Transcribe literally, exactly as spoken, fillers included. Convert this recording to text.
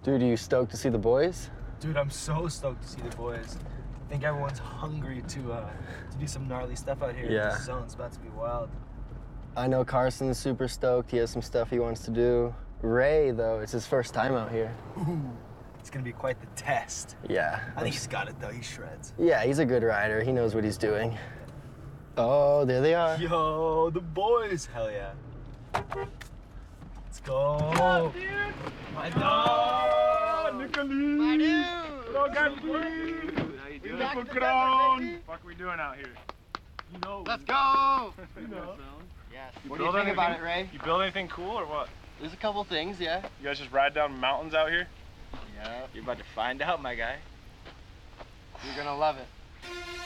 Dude, are you stoked to see the boys? Dude, I'm so stoked to see the boys. I think everyone's hungry to uh, to do some gnarly stuff out here. Yeah. This zone's about to be wild. I know Carson's super stoked. He has some stuff he wants to do. Ray, though, it's his first time out here. Ooh, it's gonna be quite the test. Yeah. I think he's got it though. He shreds. Yeah, he's a good rider. He knows what he's doing. Oh, there they are. Yo, the boys! Hell yeah. Let's go. What's up, dude? My dog! Nicholas! My dude! Hello, guys. How you doing? back in the Crown. desert, baby. What are we doing out here? You know. Let's go! You know. Yes. You What do you build think about it, anything- Ray? You build anything cool or what? There's a couple things, yeah. You guys just ride down mountains out here? Yeah. You're about to find out, my guy. You're gonna love it.